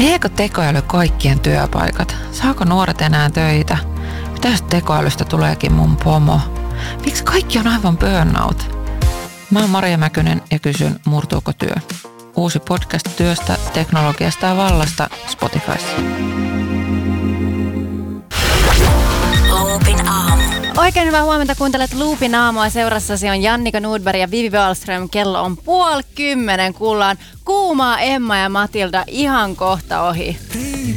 Viekö tekoäly kaikkien työpaikat? Saako nuoret enää töitä? Mitä jos tekoälystä tuleekin mun pomo? Miksi kaikki on aivan burnout? Mä oon Maria Mäkynen ja kysyn, murtuuko työ? Uusi podcast työstä, teknologiasta ja vallasta Spotifyssa. Loopin aamu. Oikein hyvää huomenta, kuuntelet Loopin aamua. Seurassasi on Jannika Nordberg ja Vivi Wallström. Kello on 9:30. Kuullaan kuumaa Emma ja Matilda ihan kohta ohi.